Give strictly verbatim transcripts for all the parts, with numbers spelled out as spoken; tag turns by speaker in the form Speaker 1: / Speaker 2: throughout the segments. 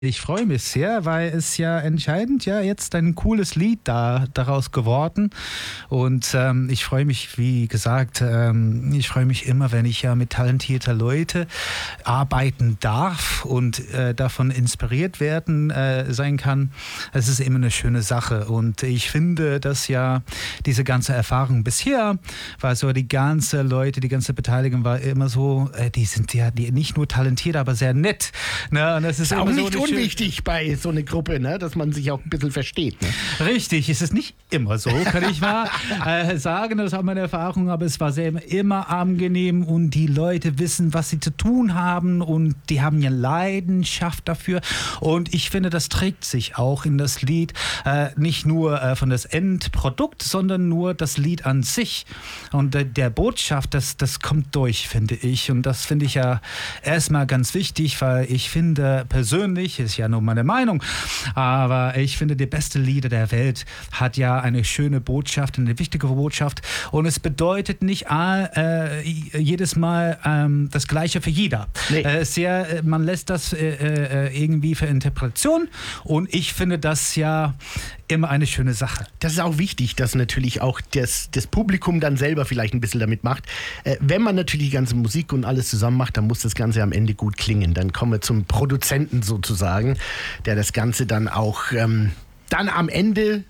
Speaker 1: Ich freue mich sehr, weil es ja entscheidend ja jetzt ein cooles Lied da daraus geworden und ähm, ich freue mich, wie gesagt, ähm, ich freue mich immer, wenn ich ja mit talentierter Leute arbeiten darf und äh, davon inspiriert werden äh, sein kann. Es ist immer eine schöne Sache und ich finde, dass ja diese ganze Erfahrung bisher war so, die ganze Leute, die ganze Beteiligung war immer so, äh, die sind ja die nicht nur talentiert, aber sehr nett. Ne? Und das ist,
Speaker 2: ist auch
Speaker 1: immer
Speaker 2: nicht
Speaker 1: so
Speaker 2: unwichtig bei so einer Gruppe, ne? Dass man sich auch ein bisschen versteht. Ne?
Speaker 1: Richtig, es ist nicht immer so, kann ich mal äh, sagen, das ist meine Erfahrung, aber es war sehr, immer angenehm und die Leute wissen, was sie zu tun haben und die haben ja Leidenschaft dafür und ich finde, das trägt sich auch in das Lied, äh, nicht nur äh, von das Endprodukt, sondern nur das Lied an sich und äh, der Botschaft, das, das kommt durch, finde ich, und das finde ich ja erstmal ganz wichtig, weil ich finde persönlich, ist ja nur meine Meinung, aber ich finde, die beste Lieder der Welt hat ja eine schöne Botschaft, eine wichtige Botschaft und es bedeutet nicht all, äh, jedes Mal ähm, das Gleiche für jeder. Nee. Äh, sehr, man lässt das äh, äh, irgendwie für Interpretation und ich finde das ja immer eine schöne Sache.
Speaker 2: Das ist auch wichtig, dass natürlich auch das, das Publikum dann selber vielleicht ein bisschen damit macht. Äh, wenn man natürlich die ganze Musik und alles zusammen macht, dann muss das Ganze am Ende gut klingen. Dann kommen wir zum Produzenten sozusagen, der das Ganze dann auch ähm, dann am Ende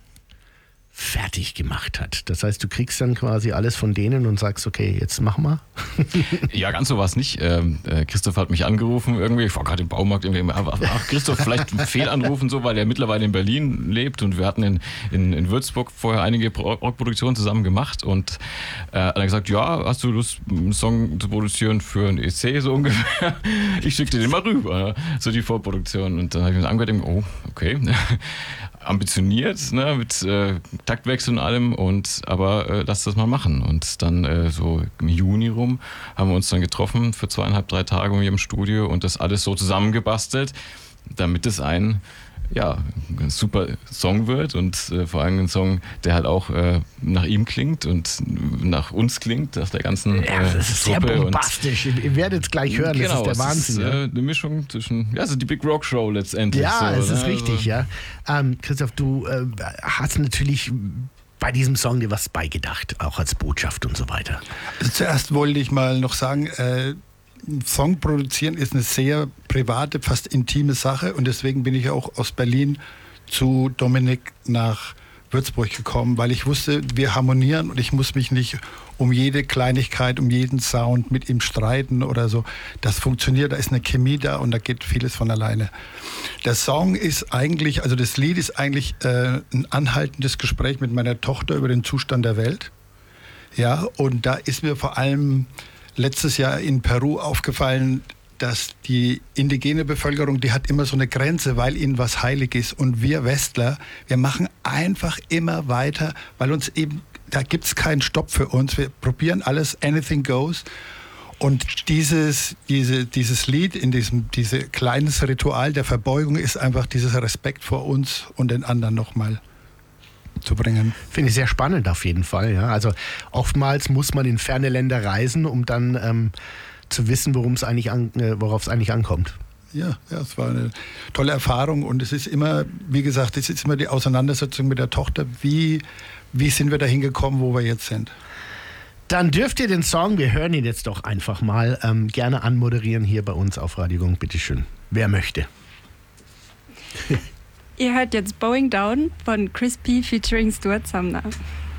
Speaker 2: fertig gemacht hat. Das heißt, du kriegst dann quasi alles von denen und sagst, okay, jetzt mach mal.
Speaker 3: Ja, ganz so war es nicht. Ähm, äh, Christoph hat mich angerufen irgendwie, ich war gerade im Baumarkt, irgendwie, ach Christoph, vielleicht einen Fehlanruf und so, weil er mittlerweile in Berlin lebt und wir hatten in, in, in Würzburg vorher einige Rockproduktionen zusammen gemacht und äh, hat dann gesagt, ja, hast du Lust, einen Song zu produzieren für ein E C so ungefähr? Ich schicke dir den mal rüber, so die Vorproduktion. Und dann habe ich mir angehört, oh, okay. Ambitioniert, ne, mit äh, Taktwechsel und allem, und aber äh, lass das mal machen. Und dann äh, so im Juni rum haben wir uns dann getroffen für zweieinhalb, drei Tage hier im Studio und das alles so zusammengebastelt, damit es ein ja, ein super Song wird und äh, vor allem ein Song, der halt auch äh, nach ihm klingt und nach uns klingt, nach der ganzen äh,
Speaker 2: ja, das ist
Speaker 3: Truppe.
Speaker 2: Sehr bombastisch. Und ihr werdet es gleich hören,
Speaker 3: genau,
Speaker 2: das ist der Wahnsinn.
Speaker 3: Das ist
Speaker 2: ja.
Speaker 3: äh, eine Mischung zwischen, ja, so die Big Rock Show letztendlich.
Speaker 2: Ja,
Speaker 3: so,
Speaker 2: es ist
Speaker 3: ne?
Speaker 2: richtig, ja. Ähm, Christoph, du äh, hast natürlich bei diesem Song dir was beigedacht, auch als Botschaft und so weiter.
Speaker 4: Also zuerst wollte ich mal noch sagen, äh, Song produzieren ist eine sehr private, fast intime Sache und deswegen bin ich auch aus Berlin zu Dominik nach Würzburg gekommen, weil ich wusste, wir harmonieren und ich muss mich nicht um jede Kleinigkeit, um jeden Sound mit ihm streiten oder so. Das funktioniert, da ist eine Chemie da und da geht vieles von alleine. Der Song ist eigentlich, also das Lied ist eigentlich äh, ein anhaltendes Gespräch mit meiner Tochter über den Zustand der Welt. Ja, und da ist mir vor allem letztes Jahr in Peru aufgefallen, dass die indigene Bevölkerung, die hat immer so eine Grenze, weil ihnen was heilig ist. Und wir Westler, wir machen einfach immer weiter, weil uns eben, da gibt es keinen Stopp für uns. Wir probieren alles, anything goes. Und dieses, diese, dieses Lied, in diesem diese kleines Ritual der Verbeugung ist einfach dieser Respekt vor uns und den anderen nochmal zu bringen.
Speaker 2: Finde ich sehr spannend auf jeden Fall. Ja. Also oftmals muss man in ferne Länder reisen, um dann ähm, zu wissen, worum es eigentlich an, äh, worauf es eigentlich ankommt.
Speaker 4: Ja, ja, es war eine tolle Erfahrung und es ist immer, wie gesagt, es ist immer die Auseinandersetzung mit der Tochter. Wie, wie sind wir dahin gekommen, wo wir jetzt sind?
Speaker 2: Dann dürft ihr den Song, wir hören ihn jetzt doch einfach mal, ähm, gerne anmoderieren hier bei uns auf Radio Gong. Bitteschön. Wer möchte?
Speaker 5: Ihr hört jetzt Bowing Down von Crispy featuring Stuart Sumner.